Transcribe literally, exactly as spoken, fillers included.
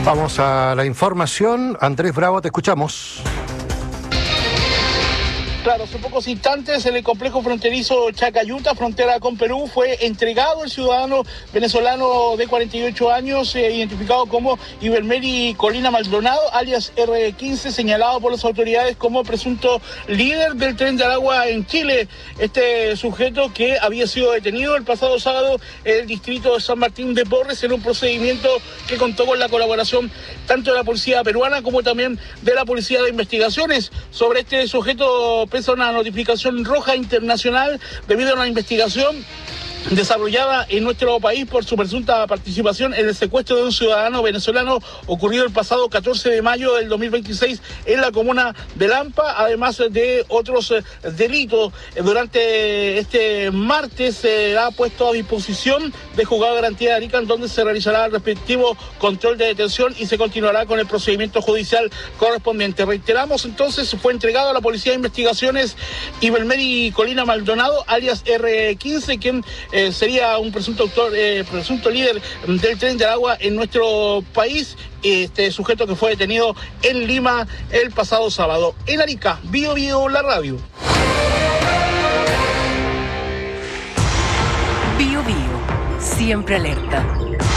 Vamos a la información. Andrés Bravo, te escuchamos. Claro, hace pocos instantes en el complejo fronterizo Chacayuta, frontera con Perú, fue entregado el ciudadano venezolano de cuarenta y ocho años, eh, identificado como Ibermeri Colina Maldonado, alias erre quince, señalado por las autoridades como presunto líder del Tren de Aragua en Chile. Este sujeto que había sido detenido el pasado sábado en el distrito de San Martín de Porres en un procedimiento que contó con la colaboración tanto de la policía peruana como también de la policía de investigaciones. Sobre este sujeto pesa una notificación roja internacional debido a una investigación desarrollada en nuestro país por su presunta participación en el secuestro de un ciudadano venezolano ocurrido el pasado catorce de mayo del dos mil veintiséis en la comuna de Lampa, además de otros eh, delitos. Durante este martes se ha puesto a disposición de Juzgado de Garantía de Arica, en donde se realizará el respectivo control de detención y se continuará con el procedimiento judicial correspondiente. Reiteramos, entonces, fue entregado a la Policía de Investigaciones Ibermeri Colina Maldonado, alias erre quince, quien Eh, sería un presunto autor, eh, presunto líder del Tren de Aragua en nuestro país. Este sujeto que fue detenido en Lima el pasado sábado. En Arica, Bio Bio, la radio. Bio Bio, siempre alerta.